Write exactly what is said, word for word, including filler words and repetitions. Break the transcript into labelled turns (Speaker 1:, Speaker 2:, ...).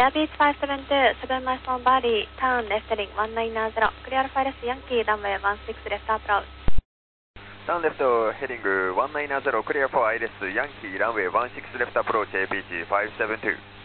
Speaker 1: Airbus five seven two, seven miles from Bali, turn left heading one nine zero, clear Alpha Left Yankee, runway one six left approach.
Speaker 2: Turn left heading one nine zero, clear for I L S Yankee, runway one six left approach, A P G five seven two.